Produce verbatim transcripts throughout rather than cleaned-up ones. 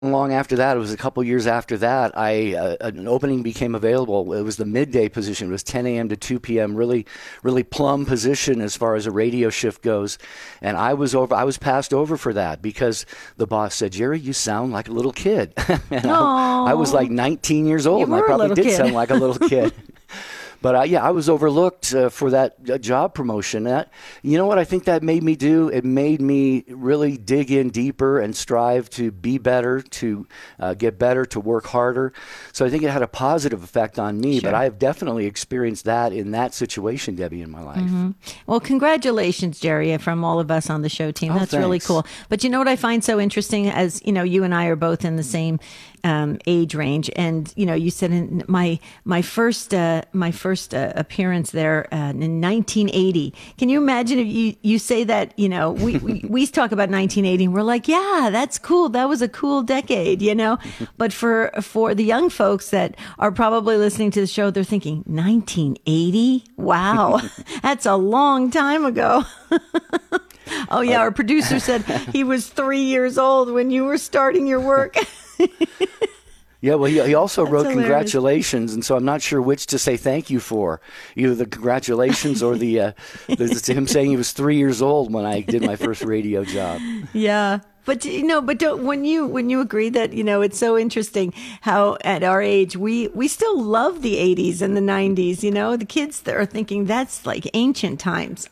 long after that, it was a couple years after that, I uh, an opening became available. It was the midday position. It was ten a.m. to two p.m. Really, really plum position as far as a radio shift goes. And I was over. I was passed over for that because the boss said, "Jerry, you sound like a little kid." And I, I was like nineteen years old, You and I were a probably little did kid. sound like a little kid. But uh, yeah, I was overlooked uh, for that uh, job promotion. That, you know what I think that made me do? It made me really dig in deeper and strive to be better, to uh, get better, to work harder. So I think it had a positive effect on me. Sure. But I have definitely experienced that in that situation, Debbie, in my life. Mm-hmm. Well, congratulations, Jerry, from all of us on the show team. Oh, That's really thanks. cool. But you know what I find so interesting, as you know, you and I are both in the same um, age range, and you know, you said in my my first uh, my first uh, appearance there uh, in nineteen eighty. Can you imagine if you you say that? You know, we, we we talk about nineteen eighty, and we're like, yeah, that's cool. That was a cool decade, you know. But for for the young folks that are probably listening to the show, they're thinking nineteen eighty. Wow, that's a long time ago. Oh yeah, our producer said he was three years old when you were starting your work. Yeah, well, he, he also wrote hilarious. congratulations, and so I'm not sure which to say thank you for, either the congratulations or the, uh, the him saying he was three years old when I did my first radio job. Yeah. But you know, but don't, when you when you agree that, you know, it's so interesting how at our age we we still love the eighties and the nineties. You know, the kids that are thinking that's like ancient times.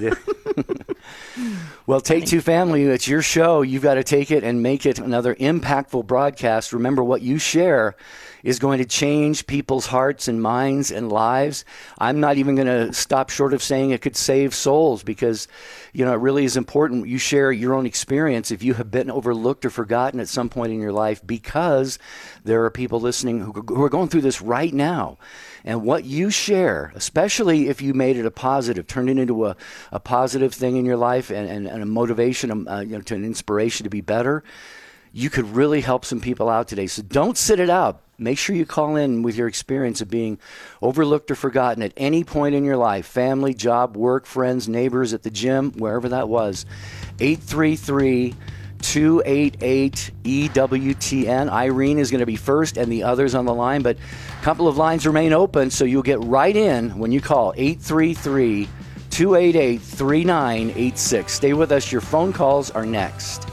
Well, Take Two Family, it's your show. You've got to take it and make it another impactful broadcast. Remember, what you share is going to change people's hearts and minds and lives. I'm not even going to stop short of saying it could save souls because, you know, it really is important. You share your own experience if you have been overlooked or forgotten at some point in your life, because there are people listening who, who are going through this right now. And what you share, especially if you made it a positive, turned it into a, a positive thing in your life and, and, and a motivation, uh, you know, to an inspiration to be better, you could really help some people out today. So don't sit it out. Make sure you call in with your experience of being overlooked or forgotten at any point in your life. Family, job, work, friends, neighbors, at the gym, wherever that was. eight three three, two eight eight, E W T N. Irene is going to be first and the others on the line, but a couple of lines remain open, so you'll get right in when you call eight three three, two eight eight, three nine eight six. Stay with us. Your phone calls are next.